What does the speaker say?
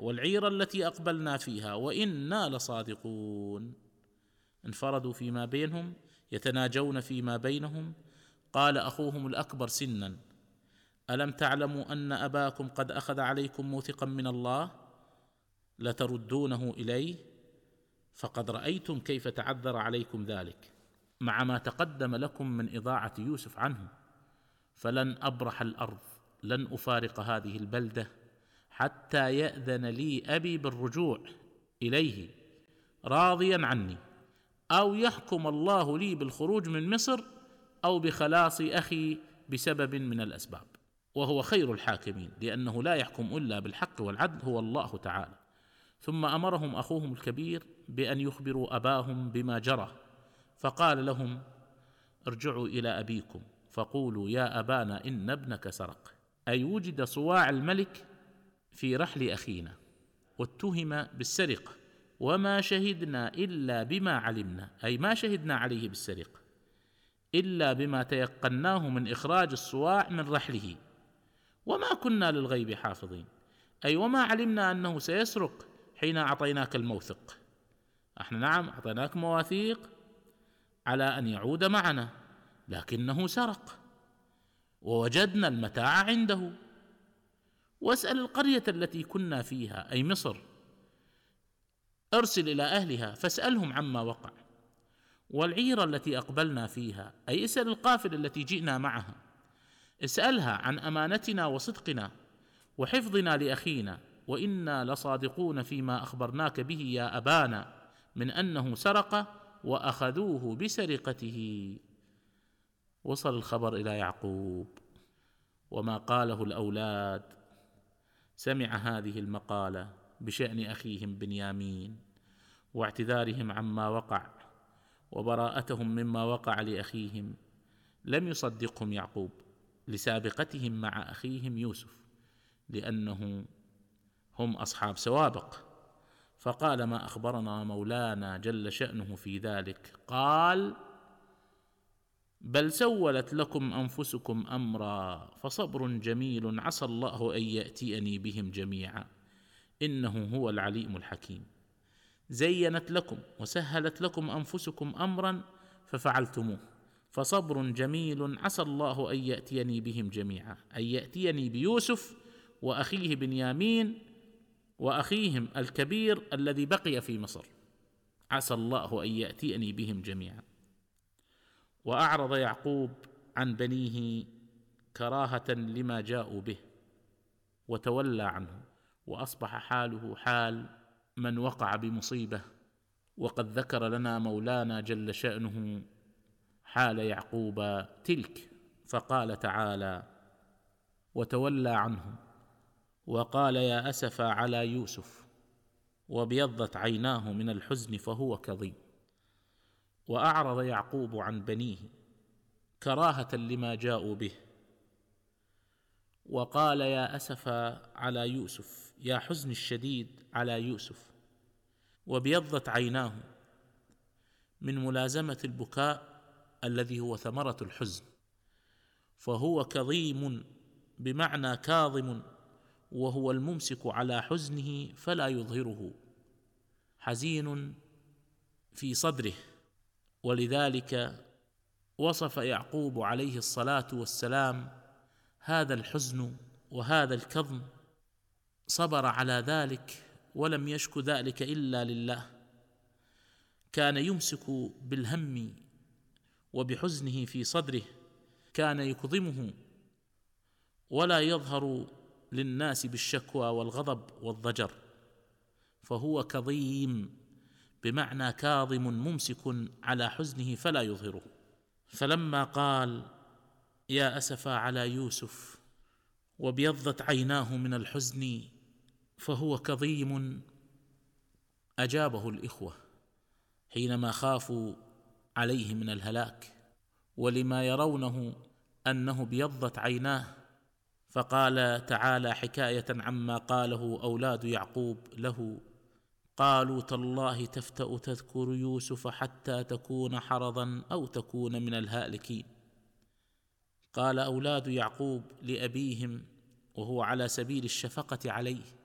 والعير التي أقبلنا فيها وإنا لصادقون. انفردوا فيما بينهم يتناجون فيما بينهم. قال أخوهم الأكبر سنا: ألم تعلموا أن أباكم قد أخذ عليكم موثقا من الله لتردونه إليه؟ فقد رأيتم كيف تعذر عليكم ذلك مع ما تقدم لكم من إضاعة يوسف عنه، فلن أبرح الأرض، لن أفارق هذه البلدة حتى يأذن لي أبي بالرجوع إليه راضيا عني، أو يحكم الله لي بالخروج من مصر، أو بخلاص أخي بسبب من الأسباب، وهو خير الحاكمين، لأنه لا يحكم إلا بالحق والعدل هو الله تعالى. ثم أمرهم أخوهم الكبير بأن يخبروا أباهم بما جرى، فقال لهم: ارجعوا إلى أبيكم فقولوا: يا أبانا إن ابنك سرق، أي وجد صواع الملك في رحل أخينا واتهم بالسرقة، وما شهدنا إلا بما علمنا، أي ما شهدنا عليه بالسرقة إلا بما تيقناه من إخراج الصواع من رحله، وما كنا للغيب حافظين، أي وما علمنا أنه سيسرق حين أعطيناك الموثق. احنا نعم أعطيناك مواثيق على أن يعود معنا، لكنه سرق ووجدنا المتاع عنده. واسأل القرية التي كنا فيها أي مصر، أرسل إلى أهلها فاسألهم عما وقع، والعير التي أقبلنا فيها أي اسأل القافلة التي جئنا معها، اسألها عن أمانتنا وصدقنا وحفظنا لأخينا، وإنا لصادقون فيما أخبرناك به يا أبانا من أنه سرق وأخذوه بسرقته. وصل الخبر إلى يعقوب وما قاله الأولاد. سمع هذه المقالة بشأن أخيهم بنيامين واعتذارهم عما وقع وبراءتهم مما وقع لأخيهم. لم يصدقهم يعقوب لسابقتهم مع أخيهم يوسف، لأنه هم أصحاب سوابق، فقال: ما أخبرنا مولانا جل شأنه في ذلك؟ قال: بل سولت لكم أنفسكم أمرا فصبر جميل عسى الله أن يأتيني بهم جميعا إنه هو العليم الحكيم. زينت لكم وسهلت لكم أنفسكم أمرا ففعلتموه، فصبر جميل عسى الله أن يأتيني بهم جميعا، أن يأتيني بيوسف وأخيه بنيامين وأخيهم الكبير الذي بقي في مصر، عسى الله أن يأتيني بهم جميعا. وأعرض يعقوب عن بنيه كراهة لما جاءوا به وتولى عنه، وأصبح حاله حال من وقع بمصيبة. وقد ذكر لنا مولانا جل شأنه حال يعقوب تلك، فقال تعالى: وتولى عنهم وقال يا أسفا على يوسف وابيضت عيناه من الحزن فهو كظيم. وأعرض يعقوب عن بنيه كراهة لما جاءوا به، وقال يا أسفا على يوسف، يا حزن الشديد على يوسف، وابيضت عيناه من ملازمة البكاء الذي هو ثمرة الحزن، فهو كظيم بمعنى كاظم، وهو الممسك على حزنه فلا يظهره، حزين في صدره. ولذلك وصف يعقوب عليه الصلاة والسلام هذا الحزن وهذا الكظم، صبر على ذلك ولم يشك ذلك إلا لله. كان يمسك بالهم وبحزنه في صدره، كان يكظمه ولا يظهر للناس بالشكوى والغضب والضجر، فهو كظيم بمعنى كاظم ممسك على حزنه فلا يظهره. فلما قال يا أسفا على يوسف وابيضت عيناه من الحزن فهو كظيم، أجابه الإخوة حينما خافوا عليه من الهلاك ولما يرونه أنه ابيضت عيناه، فقال تعالى حكاية عما قاله أولاد يعقوب له: قالوا تالله تفتأ تذكر يوسف حتى تكون حرضا أو تكون من الهالكين. قال أولاد يعقوب لأبيهم وهو على سبيل الشفقة عليه: